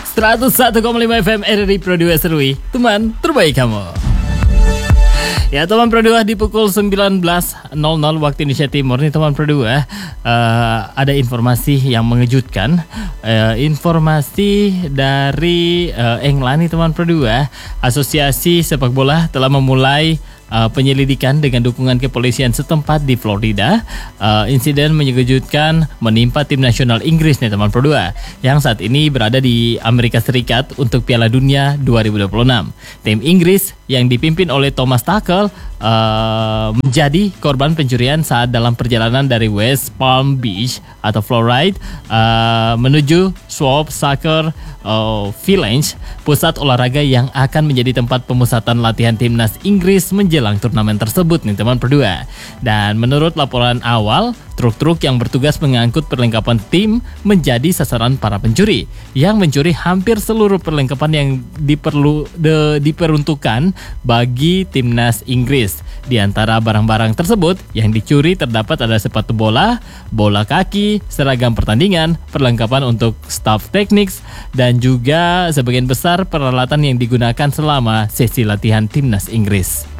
101,5 FM RRI Pro 2 Serui, teman terbaik kamu. Ya teman Pro 2, di pukul 19.00 waktu Indonesia Timur nih teman Pro 2, ada informasi yang mengejutkan. Informasi dari England nih teman Pro 2. Asosiasi sepak bola telah memulai penyelidikan dengan dukungan kepolisian setempat di Florida. Insiden mengejutkan menimpa tim nasional Inggris nih teman Pro 2 yang saat ini berada di Amerika Serikat untuk Piala Dunia 2026. Tim Inggris yang dipimpin oleh Thomas Tuchel menjadi korban pencurian saat dalam perjalanan dari West Palm Beach atau Florida menuju Swamp Soccer Village, pusat olahraga yang akan menjadi tempat pemusatan latihan timnas Inggris menjelang turnamen tersebut nih teman Pro 2. Dan menurut laporan awal, truk-truk yang bertugas mengangkut perlengkapan tim menjadi sasaran para pencuri yang mencuri hampir seluruh perlengkapan yang diperuntukkan bagi timnas Inggris. Di antara barang-barang tersebut yang dicuri terdapat ada sepatu bola, bola kaki, seragam pertandingan, perlengkapan untuk staff teknik, dan juga sebagian besar peralatan yang digunakan selama sesi latihan timnas Inggris.